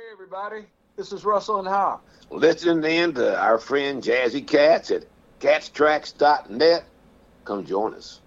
everybody. This is Russell and Howe. Listen in to our friend Jazzy Katz at catstracks.net. Come join us.